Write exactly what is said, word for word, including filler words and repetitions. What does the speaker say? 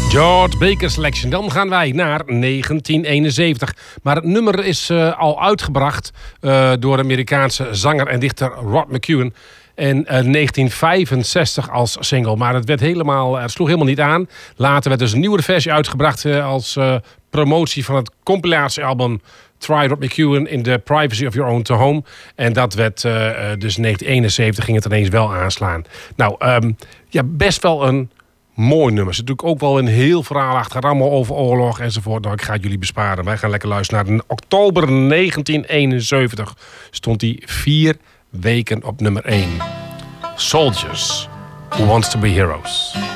George Baker Selection. Dan gaan wij naar negentien eenenzeventig. Maar het nummer is uh, al uitgebracht uh, door de Amerikaanse zanger en dichter Rod McEwen. En uh, negentien vijfenzestig als single. Maar het werd helemaal, het sloeg helemaal niet aan. Later werd dus een nieuwere versie uitgebracht uh, als uh, promotie van het compilatiealbum Try Rod McEwen in the Privacy of Your Own Home. En dat werd uh, dus negentien eenenzeventig ging het ineens wel aanslaan. Nou, um, ja, best wel een mooi nummer. Er zit natuurlijk ook wel een heel verhaal achter. Allemaal over oorlog enzovoort. Nou, ik ga het jullie besparen. Wij gaan lekker luisteren naar in oktober negentien eenenzeventig. Stond hij vier weken op nummer één. Soldiers Who Wants to Be Heroes.